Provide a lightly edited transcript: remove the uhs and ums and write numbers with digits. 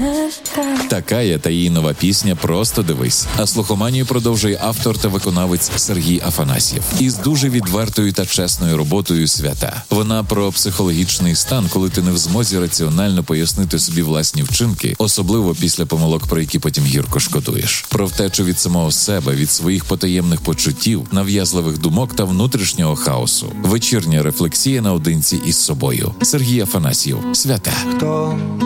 Такая та її нова пісня «Просто дивись». А слухоманію продовжує автор та виконавець Сергій Афанасьєв із дуже відвертою та чесною роботою «Свята». Вона про психологічний стан, коли ти не в змозі раціонально пояснити собі власні вчинки, особливо після помилок, про які потім гірко шкодуєш. Про втечу від самого себе, від своїх потаємних почуттів, нав'язливих думок та внутрішнього хаосу. Вечірня рефлексія наодинці із собою. Сергій Афанасьєв «Свята».